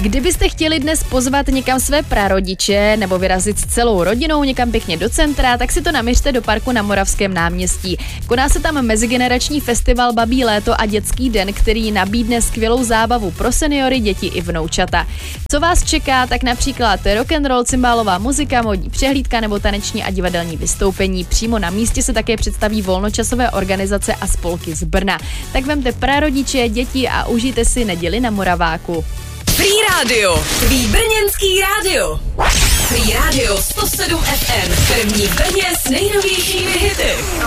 Kdybyste chtěli dnes pozvat někam své prarodiče nebo vyrazit s celou rodinou někam pěkně do centra, tak si to naměřte do parku na Moravském náměstí. Koná se tam mezigenerační festival Babí léto a dětský den, který nabídne skvělou zábavu pro seniory, děti i vnoučata. Co vás čeká, tak například rock'n'roll, cymbálová muzika, módní přehlídka nebo taneční a divadelní vystoupení. Přímo na místě se také představí volnočasové organizace a spolky z Brna. Tak vemte prarodiče, děti a užijte si neděli na Moraváku. Free Radio, tvý brněnský rádio. Free Radio 107 FM, první v Brně s nejnovějšími hity.